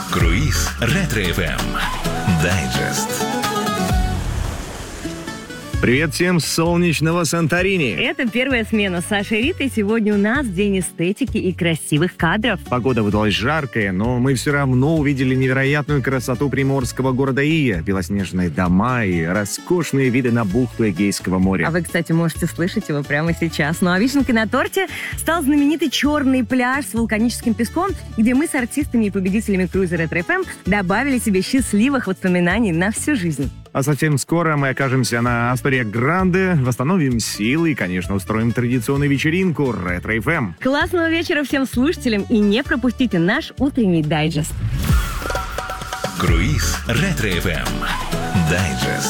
Круиз Ретро-ФМ. Дайджест. Привет всем с солнечного Санторини. Это первая смена Саши и Риты. Сегодня у нас день эстетики и красивых кадров. Погода выдалась жаркая, но мы все равно увидели невероятную красоту приморского города Ия. Белоснежные дома и роскошные виды на бухту Эгейского моря. А вы, кстати, можете слышать его прямо сейчас. Ну а вишенкой на торте стал знаменитый черный пляж с вулканическим песком, где мы с артистами и победителями круиза Ретро-ФМ добавили себе счастливых воспоминаний на всю жизнь. А совсем скоро мы окажемся на Астория Гранде, восстановим силы и, конечно, устроим традиционную вечеринку Ретро-ФМ. Классного вечера всем слушателям и не пропустите наш утренний дайджест. Круиз Ретро-ФМ. Дайджест.